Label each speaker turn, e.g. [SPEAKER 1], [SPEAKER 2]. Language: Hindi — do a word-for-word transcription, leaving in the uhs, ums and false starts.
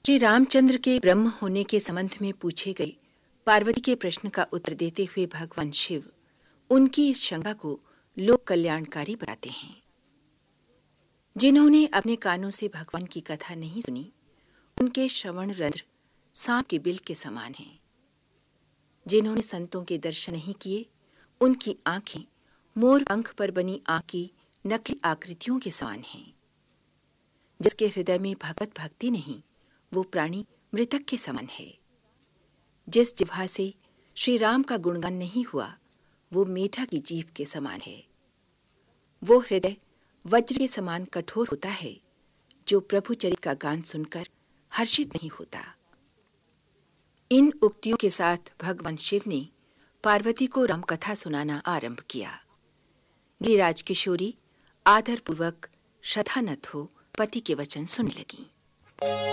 [SPEAKER 1] श्री रामचंद्र के ब्रह्म होने के संबंध में पूछे गए पार्वती के प्रश्न का उत्तर देते हुए भगवान शिव उनकी इस शंका को लोक कल्याणकारी बताते हैं। जिन्होंने अपने कानों से भगवान की कथा नहीं सुनी, उनके श्रवण रंध्र सांप के बिल के समान हैं। जिन्होंने संतों के दर्शन नहीं किए, उनकी आंखें मोर पंख पर बनी आंख की नकली आकृतियों के समान हैं। जिसके हृदय में भगवत भक्ति नहीं, वो प्राणी मृतक के समान है। जिस जिह्वा से श्री राम का गुणगान नहीं हुआ, वो मेढक की जीभ के समान है। वो हृदय वज्र के समान कठोर होता है, जो प्रभु चरित का गान सुनकर हर्षित नहीं होता। इन उक्तियों के साथ भगवान शिव ने पार्वती को राम कथा सुनाना आरंभ किया। गिरिराज किशोरी आदरपूर्वक श्रद्धानत हो पति के वचन सुनने लगी।